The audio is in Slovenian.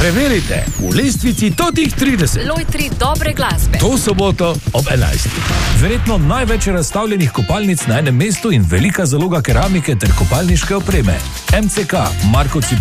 Preverite v lestvici totih 30. Lojtri dobre glasbe. To soboto ob 11. Verjetno največ razstavljenih kopalnic na enem mestu in velika zaloga keramike ter kopalniške opreme. MCK, Marko Cipel.